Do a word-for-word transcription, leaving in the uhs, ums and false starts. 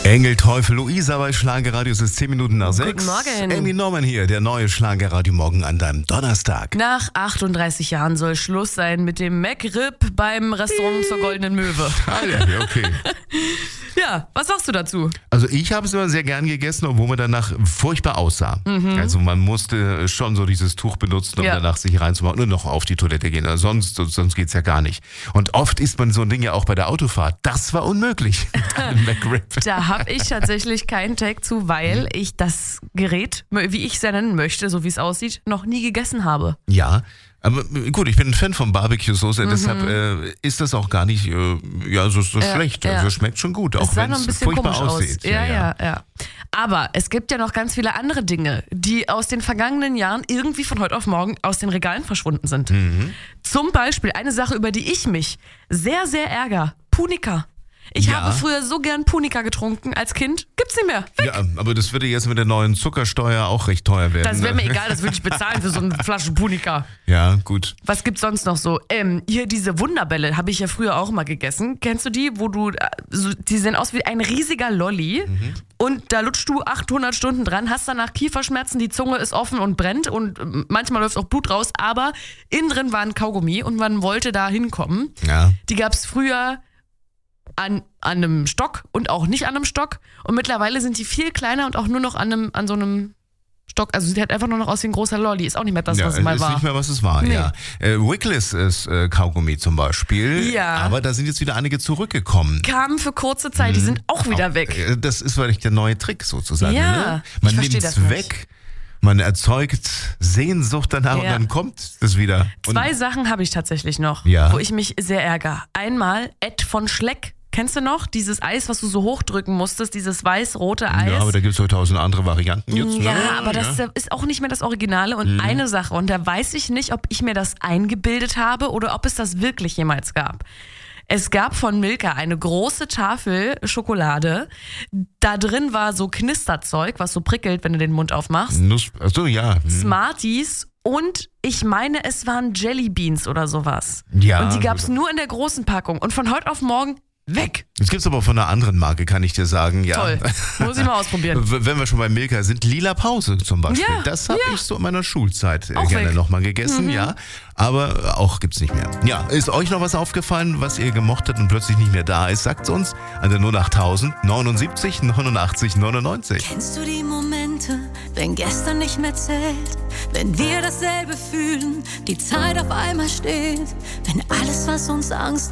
Engel, Teufel, Luisa bei Schlagerradio. Es ist zehn Minuten nach sechs. Guten Morgen. Amy Norman hier, der neue Schlagerradio morgen an deinem Donnerstag. Nach achtunddreißig Jahren soll Schluss sein mit dem McRib beim Restaurant zur Goldenen Möwe. Ah ja, okay. Ja, was sagst du dazu? Also ich habe es immer sehr gern gegessen, obwohl man danach furchtbar aussah. Mhm. Also man musste schon so dieses Tuch benutzen, um Ja. danach sich reinzumachen und noch auf die Toilette gehen. Also sonst sonst geht's ja gar nicht. Und oft isst man so ein Ding ja auch bei der Autofahrt. Das war unmöglich. Ein McRib. Da habe ich tatsächlich keinen Tag zu, weil ich das Gerät, wie ich es ja nennen möchte, so wie es aussieht, noch nie gegessen habe. Ja, aber gut, ich bin ein Fan von Barbecue-Soße, mhm. deshalb äh, ist das auch gar nicht äh, ja, so, so Ja, schlecht. ja. Also schmeckt schon gut, auch Es sah wenn noch ein es bisschen furchtbar komisch aussieht. aus. Ja, ja, ja. Aber es gibt ja noch ganz viele andere Dinge, die aus den vergangenen Jahren irgendwie von heute auf morgen aus den Regalen verschwunden sind. Mhm. Zum Beispiel eine Sache, über die ich mich sehr, sehr ärgere. Punika. Ich Ja. habe früher so gern Punika getrunken als Kind. Gibt's nicht mehr. Weg. Ja, aber das würde jetzt mit der neuen Zuckersteuer auch recht teuer werden. Das wäre ne? mir egal, das würde ich bezahlen für so eine Flasche Punika. Ja, gut. Was gibt's sonst noch so? Ähm, hier diese Wunderbälle habe ich ja früher auch mal gegessen. Kennst du die, wo du, äh, so, die sehen aus wie ein riesiger Lolli Mhm. und da lutschst du achthundert Stunden dran, hast danach Kieferschmerzen, die Zunge ist offen und brennt und äh, manchmal läuft auch Blut raus, aber innen drin war ein Kaugummi und man wollte da hinkommen. Ja. Die gab's früher an, an einem Stock und auch nicht an einem Stock und mittlerweile sind die viel kleiner und auch nur noch an, einem, an so einem Stock, also sieht halt einfach nur noch aus wie ein großer Lolli, ist auch nicht mehr das, ja, was es mal ist war. nicht mehr, was es war, Nee. ja. Äh, Wickles ist äh, Kaugummi zum Beispiel. Ja. Aber da sind jetzt wieder einige zurückgekommen. Kamen für kurze Zeit, die sind auch wieder weg. Äh, Das ist vielleicht der neue Trick sozusagen. Ja, ne? ich Man versteh nimmt das es nicht. weg, man erzeugt Sehnsucht danach und Ja. dann kommt es wieder. Und Zwei Sachen habe ich tatsächlich noch, Ja. wo ich mich sehr ärgere. Einmal Ed von Schleck. Kennst du noch? Dieses Eis, was du so hochdrücken musstest, dieses weiß-rote Eis. ja, aber da gibt es heute tausend andere Varianten jetzt. Ja, ne? aber das Ja. ist auch nicht mehr das Originale. Und Mhm. eine Sache, und da weiß ich nicht, ob ich mir das eingebildet habe oder ob es das wirklich jemals gab. Es gab von Milka eine große Tafel Schokolade. Da drin war so Knisterzeug, was so prickelt, wenn du den Mund aufmachst. Nuss, achso, ja. Hm. Smarties und ich meine, es waren Jellybeans oder sowas. Ja. Und die gab es nur in der großen Packung. Und von heute auf morgen weg. Das gibt's aber von einer anderen Marke, kann ich dir sagen. Ja. Toll. Muss ich mal ausprobieren. W- Wenn wir schon bei Milka sind, Lila Pause zum Beispiel. Ja, das habe ja. ich so in meiner Schulzeit äh, Auch gerne weg. nochmal gegessen, ja. Aber auch gibt's nicht mehr. Ja, ist euch noch was aufgefallen, was ihr gemocht habt und plötzlich nicht mehr da ist? Sagt's uns an der null acht null null null neun neunundachtzig neunundneunzig. Kennst du die Momente, wenn gestern nicht mehr zählt, wenn wir dasselbe fühlen, die Zeit auf einmal steht, wenn alles, was uns Angst